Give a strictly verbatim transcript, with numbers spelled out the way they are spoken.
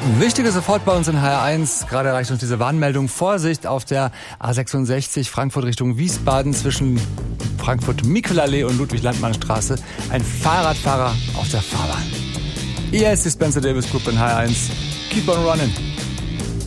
Wichtige sofort bei uns in H R eins. Gerade erreicht uns diese Warnmeldung. Vorsicht auf der A sechsundsechzig Frankfurt Richtung Wiesbaden zwischen Frankfurt-Mikulallee und Ludwig-Landmann-Straße. Ein Fahrradfahrer auf der Fahrbahn. Hier ist die Spencer Davis Group in H R eins. Keep on running.